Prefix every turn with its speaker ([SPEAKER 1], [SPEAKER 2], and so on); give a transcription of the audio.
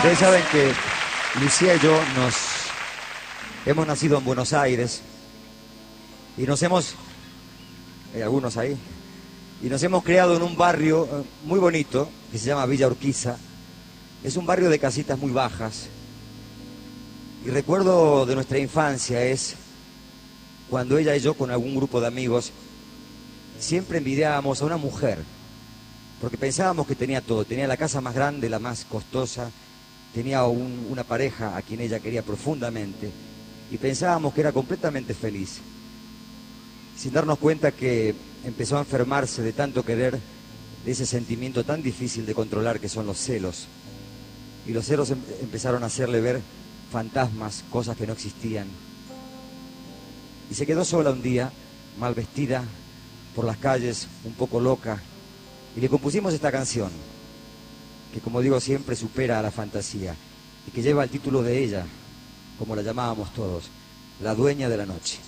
[SPEAKER 1] Ustedes saben que Lucía y yo hemos nacido en Buenos Aires y hay algunos ahí, y nos hemos criado en un barrio muy bonito que se llama Villa Urquiza. Es un barrio de casitas muy bajas. Y recuerdo de nuestra infancia es cuando ella y yo con algún grupo de amigos siempre envidiábamos a una mujer, porque pensábamos que tenía todo, tenía la casa más grande, la más costosa, tenía una pareja a quien ella quería profundamente y pensábamos que era completamente feliz, sin darnos cuenta que empezó a enfermarse de tanto querer, de ese sentimiento tan difícil de controlar que son los celos. Y los celos empezaron a hacerle ver fantasmas, cosas que no existían. Y se quedó sola un día, mal vestida, por las calles, un poco loca, y le compusimos esta canción, que como digo siempre supera a la fantasía, y que lleva el título de ella, como la llamábamos todos, La Dueña de la Noche.